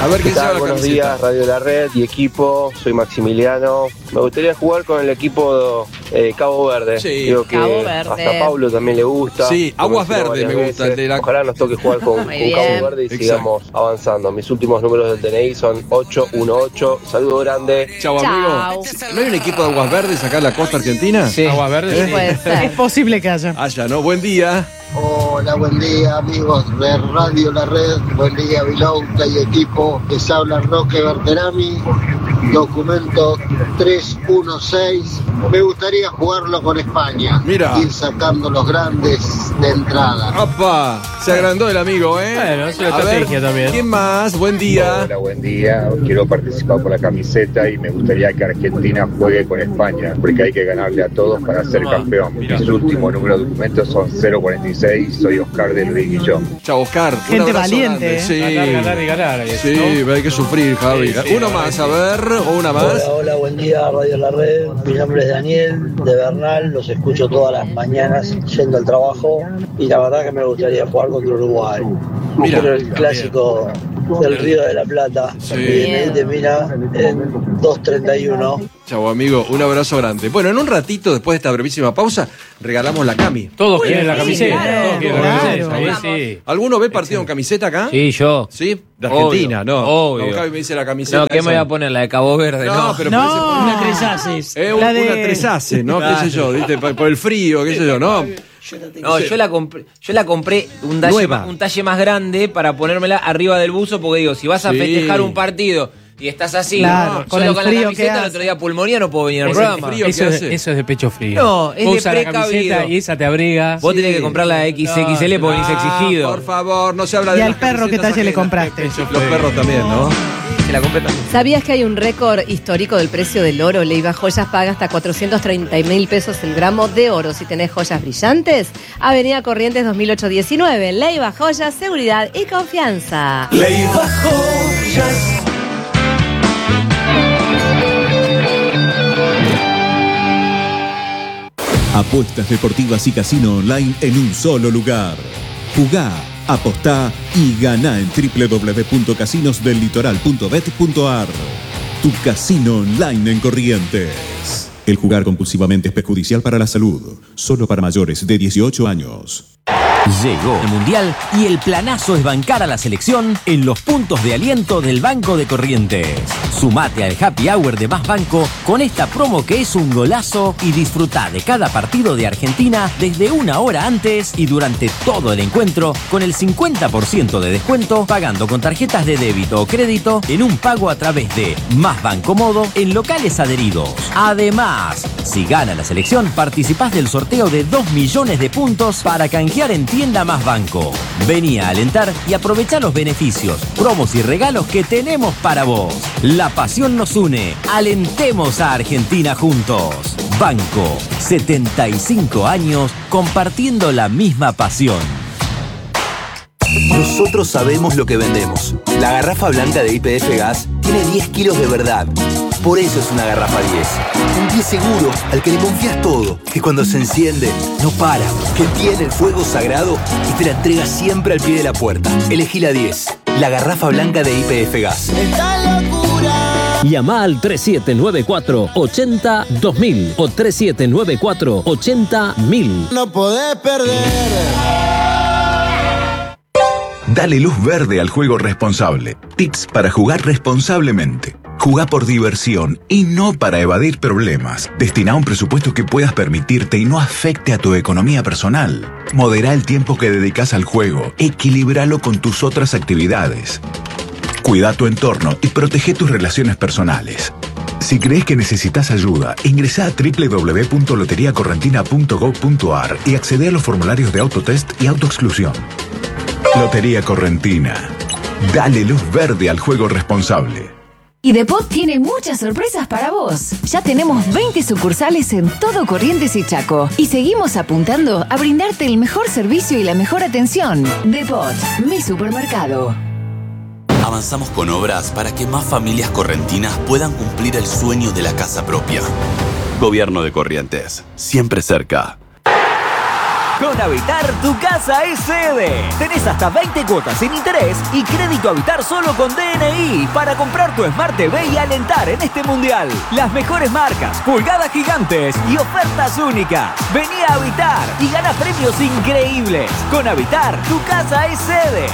A ver qué se va la Buenos camiseta. días, Radio La Red y equipo. Soy Maximiliano. Me gustaría jugar con el equipo Cabo Verde. Sí. Digo que Cabo Verde. hasta Pablo también le gusta. Sí, Lo Aguas mencionó Verdes me varias gusta, veces. el de la- Ojalá nos toque jugar con Muy bien. Cabo Verde y Exacto. sigamos avanzando. Mis últimos números del DNI son 818. Saludo grande. Chau, Chau. amigo. ¿No hay un equipo de Aguas Verdes acá en la costa argentina? Sí. Aguas verdes. Sí, puede Es ser. posible que haya. Allá, ¿no? Buen día. Hola, buen día amigos de Radio La Red, buen día Vilauta y equipo, les habla Roque Berterami, documento 316, me gustaría jugarlo con España, Mira. ir sacando los grandes de entrada. ¡Opa! Se agrandó el amigo, ¿eh? Bueno, es una A ver, estrategia también. ¿quién más? Buen día. Hola, buen día. Quiero participar por la camiseta y me gustaría que Argentina juegue con España, porque hay que ganarle a todos para ser campeón. Mis últimos números de documentos son 046. Soy Oscar del Guillón. Chao, Oscar. Un Gente abrazo valiente, grande. Sí. Ganar y ganar. Ahí, Sí, ¿no? hay que sufrir, Javi. Sí, sí, Uno más, a ver, o una más. Hola, hola, buen día, Radio La Red. Mi nombre es Daniel de Bernal. Los escucho todas las mañanas yendo al trabajo. Y la verdad que me gustaría jugar contra Uruguay. Mira, Quiero el clásico del Río de la Plata. Sí. Y me termina en 2:31. Chao, amigo. Un abrazo grande. Bueno, en un ratito, después de esta brevísima pausa, regalamos la cami. Todos quieren la sí, camiseta. claro. Todos quieren la Claro. camiseta. Sí, ¿Alguno ve partido en camiseta acá? Sí, yo. ¿Sí? De Argentina, Obvio, no. obvio. No, Javi me dice la camiseta. No, ¿qué esa. me voy a poner? La de Cabo Verde, No, no. pero No. parece Una una tres haces. una La de- tres hace, ¿no? ¿Qué sé yo? ¿Viste? Por el frío, qué sé yo, ¿no? No, yo la compré Nueva. un talle más grande para ponérmela arriba del buzo, porque digo, si vas a Sí. festejar un partido y estás así, Claro, ¿no? con Solo el con la frío que camiseta, el hace. otro día pulmonía no puedo venir al Ese es el programa. frío. Eso ¿Qué es, hace? eso es de pecho frío. No, es Vos de usás la precavido. camiseta y esa te abriga. Vos tenés que comprar la XXL porque venís exigido. Por favor, no se habla ¿Y de al las perro qué camisetas talle le ajenas. compraste? Los perros también, ¿no? Se la compré también. ¿Sabías que hay un récord histórico del precio del oro? Leiva Joyas paga hasta 430.000 pesos el gramo de oro. Si tenés joyas brillantes, Avenida Corrientes 2819. Leiva Joyas, seguridad y confianza. Apuestas deportivas y casino online en un solo lugar. Jugá, apostá y ganá en www.casinosdellitoral.bet.ar. Tu casino online en Corrientes. El jugar compulsivamente es perjudicial para la salud. Solo para mayores de 18 años. Llegó el Mundial y el planazo es bancar a la selección en los puntos de aliento del Banco de Corrientes. Sumate al Happy Hour de Más Banco con esta promo que es un golazo y disfruta de cada partido de Argentina desde una hora antes y durante todo el encuentro con el 50% de descuento pagando con tarjetas de débito o crédito en un pago a través de Más Banco Modo en locales adheridos. Además, si gana la selección, participás del sorteo de 2 millones de puntos para canjear en Tienda Más Banco. Vení a alentar y aprovechá los beneficios, promos y regalos que tenemos para vos. La pasión nos une. Alentemos a Argentina juntos. Banco, 75 años compartiendo la misma pasión. Nosotros sabemos lo que vendemos. La garrafa blanca de YPF Gas tiene 10 kilos de verdad. Por eso es una garrafa 10. Un 10 seguro al que le confías todo. Que cuando se enciende, no para. Que tiene el fuego sagrado y te la entrega siempre al pie de la puerta. Elegí la 10. La garrafa blanca de YPF Gas. ¡Esta locura! Llama al 3794-80-2000 o 3794-80-1000. No podés perder. Dale luz verde al juego responsable. Tips para jugar responsablemente. Jugá por diversión y no para evadir problemas. Destina un presupuesto que puedas permitirte y no afecte a tu economía personal. Modera el tiempo que dedicas al juego. Equilíbralo con tus otras actividades. Cuida tu entorno y protege tus relaciones personales. Si crees que necesitas ayuda, ingresá a www.loteriacorrentina.gov.ar y accede a los formularios de autotest y autoexclusión. Lotería Correntina. Dale luz verde al juego responsable. Y Depot tiene muchas sorpresas para vos. Ya tenemos 20 sucursales en todo Corrientes y Chaco. Y seguimos apuntando a brindarte el mejor servicio y la mejor atención. Depot, mi supermercado. Avanzamos con obras para que más familias correntinas puedan cumplir el sueño de la casa propia. Gobierno de Corrientes, siempre cerca. Con Habitar, tu casa es sede. Tenés hasta 20 cuotas sin interés y crédito Habitar solo con DNI para comprar tu Smart TV y alentar en este mundial. Las mejores marcas, pulgadas gigantes y ofertas únicas. Vení a Habitar y gana premios increíbles. Con Habitar, tu casa es sede.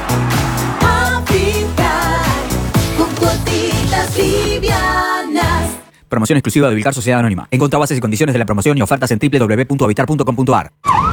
Habitar, con cuotitas livianas. Promoción exclusiva de Vilcar Sociedad Anónima. Encontrá bases y condiciones de la promoción y ofertas en www.habitar.com.ar.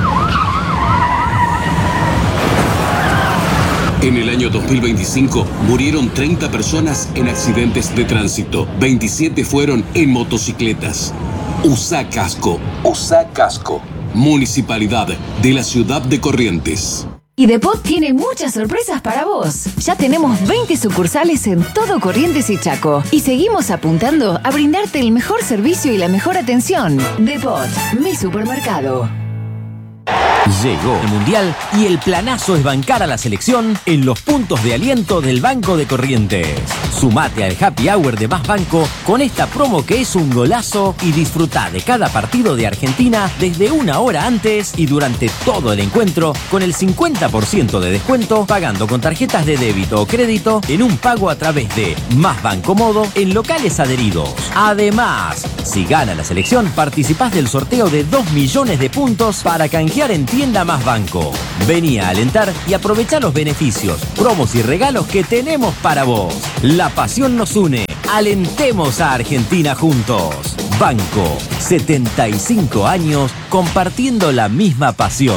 En el año 2025 murieron 30 personas en accidentes de tránsito. 27 fueron en motocicletas. Usá casco. Usá casco. Municipalidad de la Ciudad de Corrientes. Y Depot tiene muchas sorpresas para vos. Ya tenemos 20 sucursales en todo Corrientes y Chaco. Y seguimos apuntando a brindarte el mejor servicio y la mejor atención. Depot, mi supermercado. Llegó el Mundial y el planazo es bancar a la selección en los puntos de aliento del Banco de Corrientes. Sumate al Happy Hour de Más Banco con esta promo que es un golazo y disfrutá de cada partido de Argentina desde una hora antes y durante todo el encuentro con el 50% de descuento pagando con tarjetas de débito o crédito en un pago a través de Más Banco Modo en locales adheridos. Además, si gana la selección, participás del sorteo de 2 millones de puntos para canjear en Tienda Más Banco. Vení a alentar y aprovechá los beneficios, promos y regalos que tenemos para vos. La pasión nos une. Alentemos a Argentina juntos. Banco, 75 años compartiendo la misma pasión.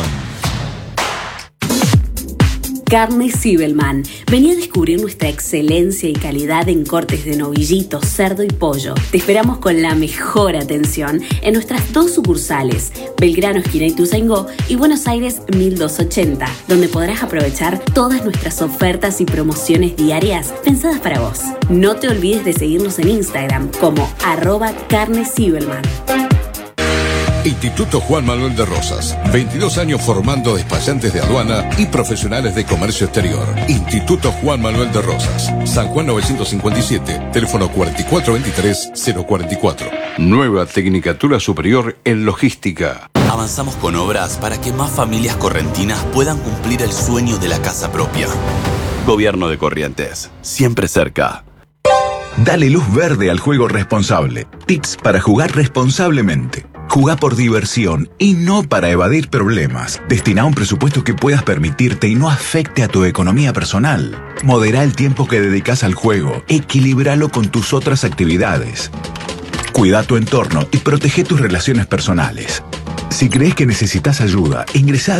Carnes Zibelman. Vení a descubrir nuestra excelencia y calidad en cortes de novillito, cerdo y pollo. Te esperamos con la mejor atención en nuestras 2 sucursales, Belgrano, esquina Ituzaingó y Buenos Aires 1280, donde podrás aprovechar todas nuestras ofertas y promociones diarias pensadas para vos. No te olvides de seguirnos en Instagram como @carneszibelman. Instituto Juan Manuel de Rosas, 22 años formando despachantes de aduana y profesionales de comercio exterior. Instituto Juan Manuel de Rosas, San Juan 957, teléfono 4423-044. Nueva Tecnicatura Superior en Logística. Avanzamos con obras para que más familias correntinas puedan cumplir el sueño de la casa propia. Gobierno de Corrientes, siempre cerca. Dale luz verde al juego responsable. Tips para jugar responsablemente. Jugá por diversión y no para evadir problemas. Destina un presupuesto que puedas permitirte y no afecte a tu economía personal. Modera el tiempo que dedicas al juego. Equilíbralo con tus otras actividades. Cuida tu entorno y protege tus relaciones personales. Si crees que necesitas ayuda, ingresá a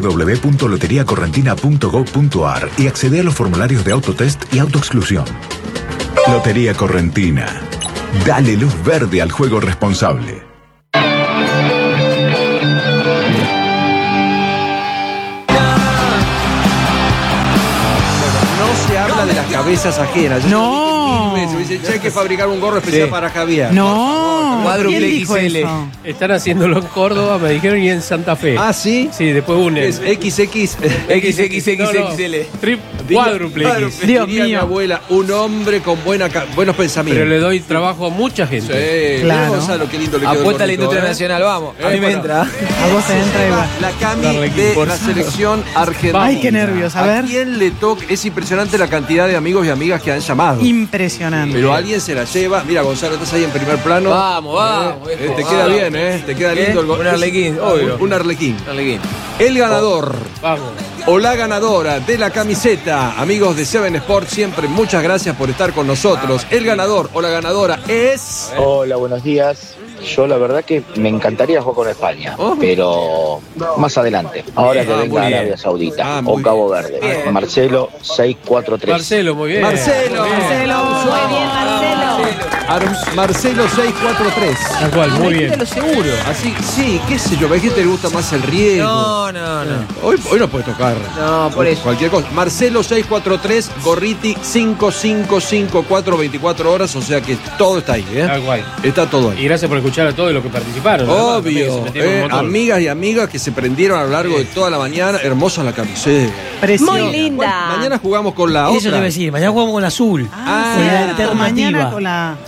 www.loteriacorrentina.gov.ar y accede a los formularios de autotest y autoexclusión. Lotería Correntina. Dale luz verde al juego responsable. De las cabezas ajenas. No. Dice, hay que fabricar un gorro especial para Javier. No. Cuádruple XL. Están haciéndolo en Córdoba, me dijeron, y en Santa Fe. ¿Ah, sí? Sí, después une. Es XXXXL. Cuádruple X. Dios mío. Mi abuela, un hombre con buenos pensamientos. Pero le doy trabajo a mucha gente. Sí, claro. Vamos a lo que lindo le quedó. Apuesta a la industria nacional, vamos. A mí me entra. A vos te entra igual. La Cami de la selección argentina. Ay, qué nervios, a ver. ¿A quién le toca? Es impresionante la cantidad de amigos y amigas que han llamado. Impresionante. Pero alguien se la lleva. Mira, Gonzalo, estás ahí en primer plano. Vamos. Te queda bien, Te queda lindo el Un arlequín, obvio. Un arlequín. El ganador. Vamos. O la ganadora de la camiseta. Amigos de Seven Sports, siempre muchas gracias por estar con nosotros. El ganador o la ganadora es... Hola, buenos días. Yo la verdad que me encantaría jugar con España, pero más adelante. Ahora que venga Arabia Saudita o Cabo Verde. Marcelo 643. Marcelo, muy bien. Marcelo. Muy bien, Marcelo. Marcelo 643. Tal cual, muy bien. Lo seguro. Así, sí, qué sé yo, a gente le gusta más el riesgo. No. Hoy no puede tocar. No, por eso. Cualquier cosa. Marcelo 643, Gorriti 5554, 24 horas, o sea que todo está ahí, Tal cual. Está todo ahí. Y gracias por escuchar a todos los que participaron. Obvio. Amigas y amigas que se prendieron a lo largo de toda la mañana. Hermosa la camiseta. Preciosa. Muy linda. Mañana jugamos con la Eso otra. te voy a decir. Mañana jugamos con la azul. Mañana con la...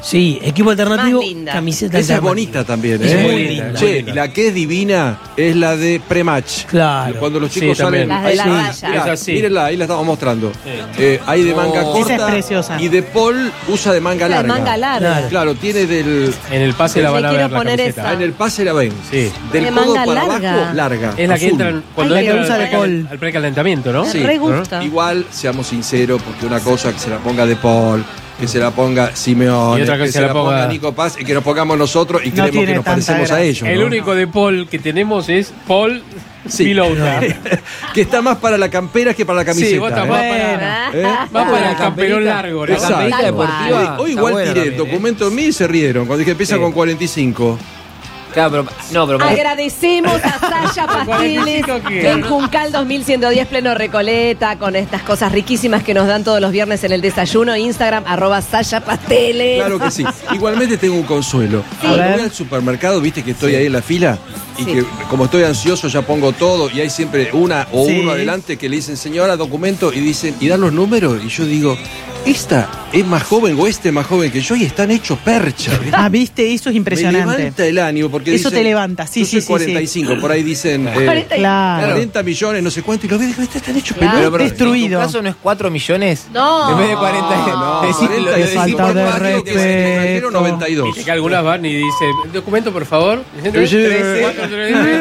Sí, equipo alternativo, Más linda. camiseta Esa es alternativa. bonita también, Es ¿eh? muy linda, Che, muy linda. la que es divina es la de pre-match. Claro. Cuando los Sí, chicos también. salen. Las de la ahí- raya. mirá, Es así. mírenla, ahí la estamos mostrando. Hay de manga Oh. corta. Esa es preciosa. Y de Paul usa de manga La de larga. manga larga. Claro, tiene del. En el pase la Me van a quiero ver la poner camiseta. esa. En el pase la ven. Sí. Del De codo manga para larga. abajo, larga. Es la que azul. entra cuando Ay, que entra usa al de Paul. al precalentamiento, ¿no? Me re gusta. Igual, seamos sinceros, porque una cosa que se la ponga de Paul, que se la ponga Simeone, Y otra que se la ponga Nico Paz y que nos pongamos nosotros y No creemos tiene que nos tanta parecemos a gracia. ellos. El ¿no? único de Paul que tenemos es Paul Sí. Vilouta. Que está más para la campera que para la camiseta. Sí, vos estás ¿eh? más para, ¿Eh? más para el camperón largo, ¿no? La camperita Tal deportiva. Hoy está igual buena tiré el también, documento en mí y se rieron cuando dije empieza Sí. con 45. Claro, pero. No, pero. Agradecemos a Sasha Pasteles 45 qué? en Juncal 2110 Pleno Recoleta con estas cosas riquísimas que nos dan todos los viernes en el desayuno. Instagram @Sasha Pasteles. Claro que sí. Igualmente tengo un consuelo. Cuando voy al supermercado, viste que estoy ahí en la fila y Sí. que como estoy ansioso ya pongo todo y hay siempre una o Sí. uno adelante que le dicen señora documento y dicen y dan los números y yo digo esta es más joven o este es más joven que yo y están hechos percha. ¿viste? Ah, viste, eso es Me impresionante. levanta el ánimo porque Eso dicen, te levanta, sí, yo sí, soy sí, 45, por ahí dicen 40. Claro. 40 millones, no sé cuánto, y lo veo y digo, están hechos Claro. pelotas. Pero, destruido. ¿En tu caso no es 4 millones? No. En vez de 40. No, Decís- 40 lo y decís falta por de más, Digo que se trajeron 92. Viste que algunas van y dicen, documento por favor. Pero yo- 13, 4,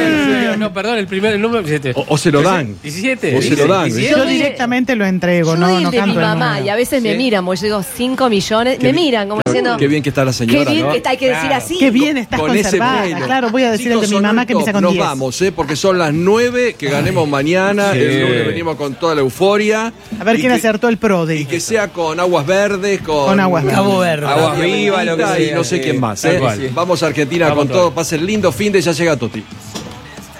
3, no, perdón, el número. O se lo dan. 17. O se lo dan. 17. Yo doy- directamente lo entrego, Yo no, doy no el de mi canto el mamá número. y a veces me Sí. miran, porque yo digo 5 millones, me miran como diciendo, Qué bien que está la señora, qué bien ¿no? que está, hay que decir Claro. así. Qué bien estás Con ese conservada. pelo. Claro, voy a decir el de Chicos, mi son mamá un que empieza top. con Nos 10. vamos, porque son las 9, que ganemos mañana. Sí. El lunes venimos con toda la euforia. A ver Y quién que- acertó el PRODE. Y que sea con aguas verdes, Con aguas verdes. Cabo Verde. Aguas vivas, lo que y sea, no sé sí. quién más. Tal ¿eh? cual. Vamos a Argentina Vamos con todos. todo. Pasen lindo fin de ya llega Toti.